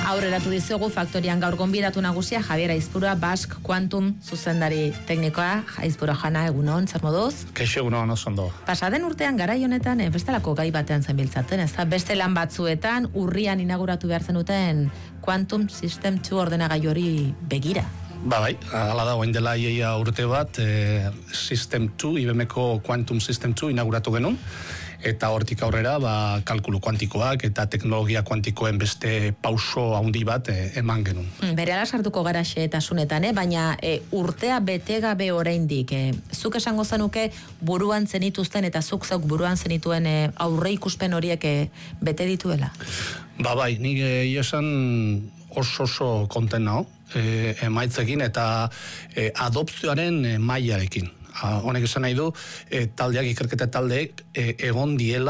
Aurreratu dizugu faktorian gaur gonbidatu nagusia Javier Aizpurua, Basque Quantum zuzendari teknikoa. Aizpurua jana, egunon, zer moduz? Kaixo, egunon, oso ondo. Pasaden urtean garai honetan bestelako gai batean zenbiltzaten, ez da? Beste lan batzuetan urrian inauguratu behar zenuten Quantum System 2 ordenagailu hori begira. Bai, ala da, oain dela iaia urte bat, System 2, IBMko Quantum System 2 inauguratu genuen, eta hortik aurrera kalkulu kuantikoak eta teknologia kuantikoen beste pauso handi bat eman genuen. Berehala sartuko gara xehetasunetan, baina urtea bete gabe oraindik. Zuk esango zenuke buruan zenituzten eta zuk zeuk buruan zenituen aurre ikusten horiek bete dituela? Bai, nik esan oso konten nao, emaitzekin eta adopzioaren mailarekin. Honek esan nahi du, taldeak, ikerketa taldeek egon diela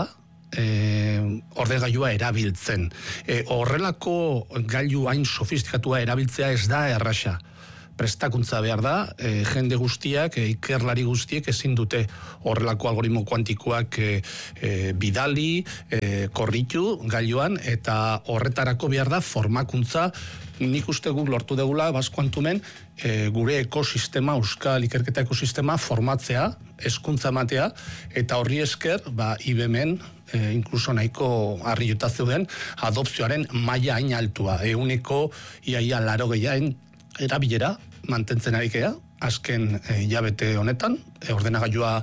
ordenagailua erabiltzen. Horrelako gailu hain sofistikatua erabiltzea ez da erraxa. Prestakuntza behar da, jende guztiak, ikerlari guztiek ezin dute horrelako algoritmo kuantikoak bidali, korritu gailuan, eta horretarako behar da formakuntza. Nik uste guk lortu degula, Basque Quantumen, gure ekosistema, euskal ikerketa ekosistema formatzea, hezkuntza ematea, eta horri esker, IBMen, inkluso nahiko harriuta zeuden, adopzioaren maila hain altua. Eguneko iaia 80 erabilera mantentzen arikea, azken hilabete honetan, ordenagailua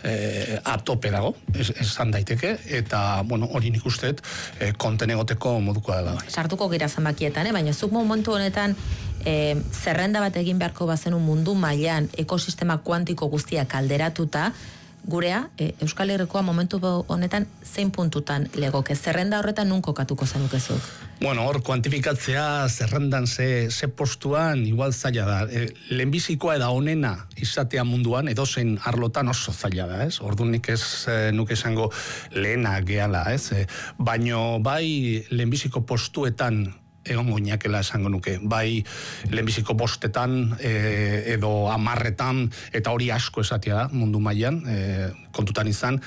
atope dago, esan daiteke, eta hori nik usteet konten egoteko modukoa dela. Sartuko gira zenbakietan, baina zuk momentu honetan zerrenda bat egin beharko bazenu mundu mailan ekosistema kuantiko guztiak alderatuta, gurea, Euskal Herrikoa momentu honetan zein puntutan legoke? Zerrenda horretan nun kokatuko zenukezuk? Hor kuantifikatzea zerrendan ze postuan igual zaila da. Lehenbizikoa eda onena izatea munduan, edozein arlotan oso zaila da, ez? Orduan nik ez nuke esango lehena gehala, ez? Baino bai lehenbiziko postuetan egon goinakela esango nuke. Bai lehenbiziko 5etan edo 10etan, eta hori asko esatea da mundu mailan, kontutan izan,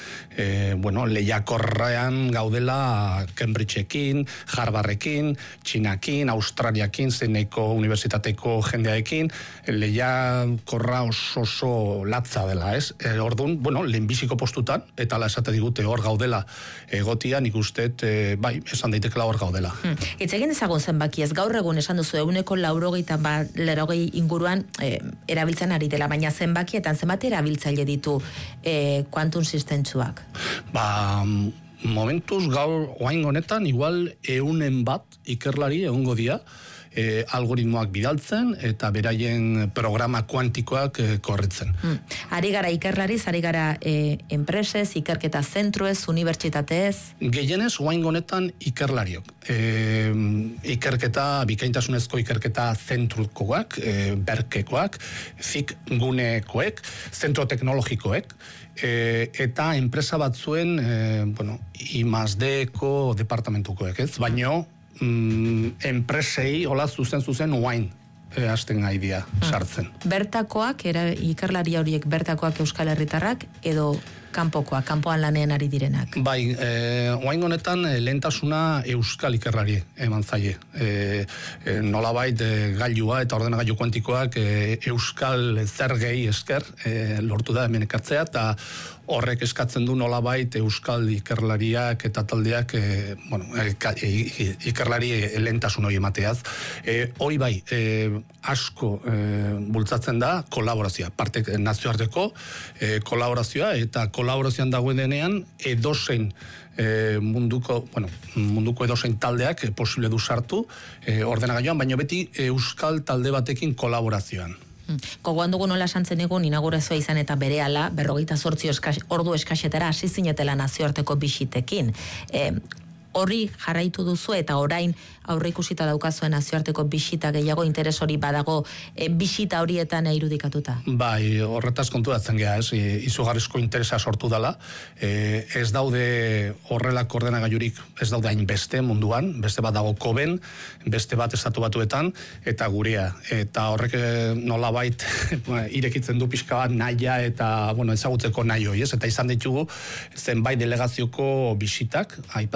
lehiakorrean gaudela Cambridgeekin, Harvardekin, Txinakin, Australiakin, Sydneyko unibertsitateko jendeaekin, lehiakorra oso latza dela, ez? Orduan, lehenbiziko postutan, eta ala esate digute hor gaudela egotian, ikusteet, esan daitekela hor gaudela. Itzegin dezagun zenbaki ez, gaur egun esan duzu, 180 inguruan erabiltzen ari dela, baina zenbakietan zenbat erabiltzaile ditu Quantum System 2ak? Momentuz gaur oain honetan, igual 100 ikerlari egongo dira, algoritmoak bidaltzen eta beraien programa kuantikoak korritzen. Ari gara ikerlariz, ari gara enpresez, ikerketa zentruez, unibertsitatez? Gehienez, oain honetan ikerlariok. Bikaintasunezko ikerketa zentrukoak, berkekoak, zik gunekoek, zentro teknologikoek, eta enpresa batzuen, I+D-ko departamentukoek, ez? Baino, enpresei, hola zuzen oain hasten gai dira sartzen. Bertakoak, ikerlari horiek bertakoak Euskal Herritarrak, edo kanpoan lanean ari direnak? Bai, oain honetan lehentasuna Euskal ikerlari eman zaie. Nolabait gailua eta ordenagailu kuantikoak Euskal zergei esker lortu da hemen ekartzea, eta horrek eskatzen du nolabait Euskal ikerlariak eta taldeak ikerlari lehentasun hori emateaz. Hoi bai, asko bultzatzen da kolaborazioa, parte nazioarteko kolaborazioa, eta kolaborazioan dagoen denean edozein munduko edozein taldeak posible du sartu ordenagailuan, baina beti Euskal talde batekin kolaborazioan. Gogoan dugu nola santzen egun inaugurazioa izan eta berehala 48 ordu eskaxetara hasi zinetela nazioarteko bisitekin. Horri jarraitu duzu eta orain aurreikusita daukazuen nazioarteko bisita gehiago interes hori badago bisita horietan irudikatuta? Bai, horretaz konturatzen geha, ez? Izugarrizko interesa sortu dela. Ez daude horrelako ordenagailurik, ez daude hain beste munduan, beste bat dago Koben, beste bat Estatu Batuetan, eta gurea. Eta horrek nolabait irekitzen du pixka bat nahia eta ezagutzeko nahi hori, ez? Eta izan ditugu zenbait delegazioko bisitak, aipatzen ditu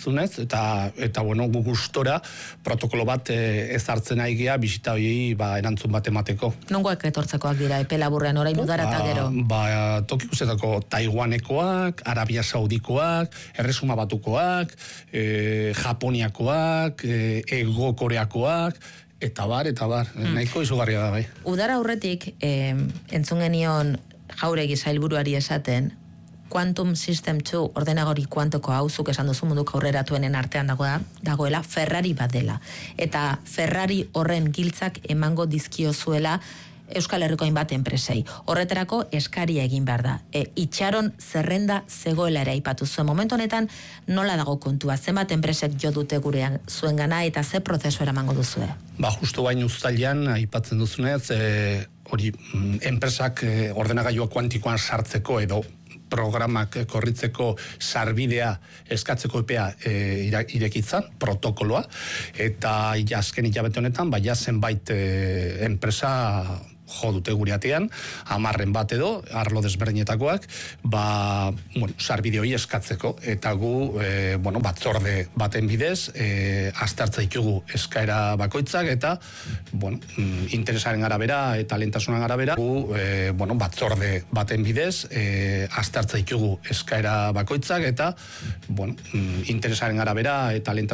duzunez, eta bueno, gu gustora protokolo bat ezartzen aigea bisita hori erantzun bat emateko. Nongoak etortzekoak dira, epe laburrean orain udara eta gero? Toki guztetako Taiwanekoak, Arabia Saudikoak, Erresuma Batukoak, Japoniakoak, Ego Koreakoak, eta bar, nahiko izugarria da bai. Udara aurretik, entzun genion Jauregi sailburuari esaten, Quantum System 2 ordenagori kuantoko hauzuk esan duzu munduko aurreratuenen artean dagoela Ferrari bat dela. Eta Ferrari horren giltzak emango dizkiozuela Euskal Herriko hainbat enpresei. Horretarako eskaria egin behar da. Itxaron zerrenda zegoela ere aipatu zuen. Momentu honetan nola dago kontua? Zenbat enpresek jo dute gurean zuengana eta ze prozesu eramango duzue? Justu bain uztailean aipatzen duzunez, hori enpresak ordenagailua kuantikoan sartzeko edo programak korritzeko sarbidea eskatzeko epea irekitzan, protokoloa, eta azken hilabete honetan, zenbait enpresa jo dute gure atean, 10 bat edo, arlo desberdinetakoak, sarbide hori eskatzeko, eta gu, batzorde baten bidez, aztertza ditugu eskaera bakoitzak, eta, interesaren arabera eta lehentasunan arabera, gu, batzorde baten bidez, aztertza ditugu eskaera bakoitzak, eta, interesaren arabera eta lehentasunan